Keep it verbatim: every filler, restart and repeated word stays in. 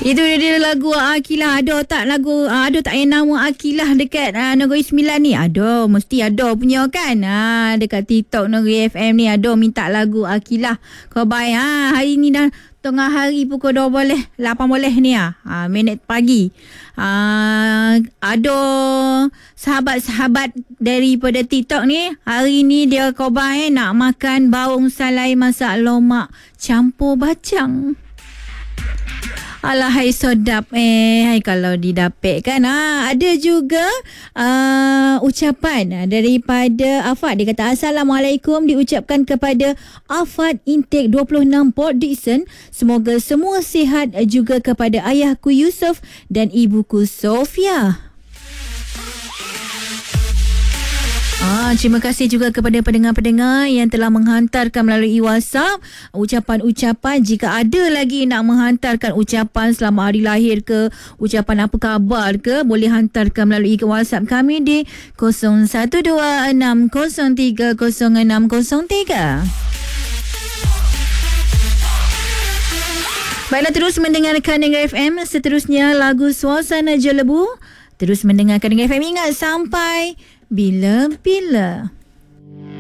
Itu dia lagu Akilah. Ada tak lagu, ada tak yang nama Akilah dekat uh, Negeri Sembilan ni? Ada, mesti ada punya kan. Ha, dekat TikTok Negeri F M ni ada minta lagu Akilah. Kau baik ha, hari ni dah tengah hari pukul dua boleh, lapan boleh ni ah. Ha, minit pagi. Ha, ada sahabat-sahabat daripada TikTok ni, hari ni dia kau baik nak makan baung salai masak lomak campur bacang. Alah, hai sedap eh. Hai kalau didapet kan. Ha, ada juga uh, ucapan daripada Afad. Dia kata Assalamualaikum diucapkan kepada Afad Intake dua puluh enam Port Dickson. Semoga semua sihat, juga kepada ayahku Yusof dan ibuku Sofia. Ah, terima kasih juga kepada pendengar-pendengar yang telah menghantarkan melalui WhatsApp ucapan-ucapan. Jika ada lagi nak menghantarkan ucapan selamat hari lahir ke, ucapan apa khabar ke, boleh hantarkan melalui WhatsApp kami di kosong satu dua enam kosong tiga kosong enam kosong tiga. Baiklah, terus mendengarkan Dengar F M. Seterusnya lagu Suasana Jelebu. Terus mendengarkan Dengar F M. Ingat sampai bila-bila.